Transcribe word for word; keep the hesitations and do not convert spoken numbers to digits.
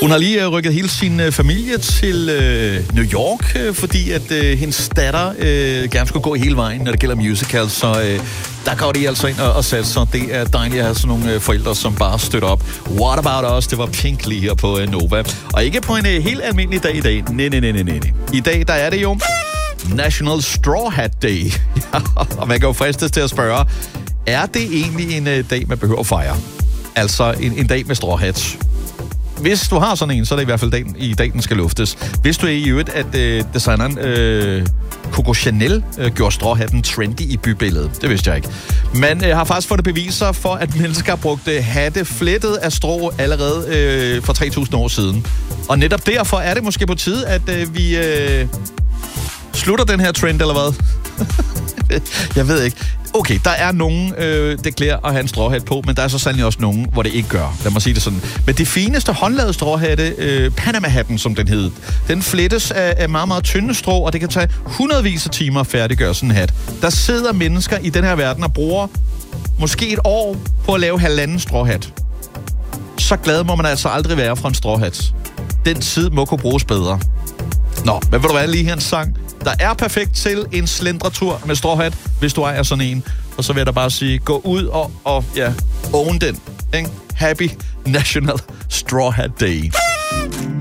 Hun har lige rykket hele sin øh, familie til øh, New York, øh, fordi at øh, hendes datter øh, gerne skulle gå hele vejen, når det gælder musicals. Så øh, der går de altså ind og, og satser. Det er dejligt at have sådan nogle øh, forældre, som bare støtter op. What About Us? Det var Pink lige her på øh, Nova. Og ikke på en øh, helt almindelig dag i dag. Nej, nej, nej, nej, nej. I dag, der er det jo National Straw Hat Day. Og man kan jo fristes til at spørge, er det egentlig en øh, dag, man behøver at fejre? Altså en, en dag med stråhat. Hvis du har sådan en, så er det i hvert fald dagen, i dag, den skal luftes. Hvis du er i øvrigt, at øh, designeren øh, Coco Chanel øh, gjorde stråhatten trendy i bybilledet. Det vidste jeg ikke. Man øh, har faktisk fået beviser for, at mennesker brugte hatte flettet af strå allerede øh, for tre tusind år siden. Og netop derfor er det måske på tide, at øh, vi øh, slutter den her trend, eller hvad? Jeg ved ikke. Okay, der er nogen, øh, det klæder at have en stråhat på, men der er så sandelig også nogen, hvor det ikke gør. Lad mig sige det sådan. Men det fineste håndlavede stråhatte, øh, Panama-hatten, som den hed, den flettes af, af meget, meget tynde strå, og det kan tage hundredvis af timer at færdiggøre sådan en hat. Der sidder mennesker i den her verden og bruger måske et år på at lave halvanden stråhat. Så glad må man altså aldrig være fra en stråhat. Den tid må kunne bruges bedre. Nå, men vil du være lige her en sang, der er perfekt til en slendretur med stråhat, hvis du ejer sådan en. Og så vil jeg da bare sige, gå ud og, og ja, own den. Ikke? Happy National Straw Hat Day.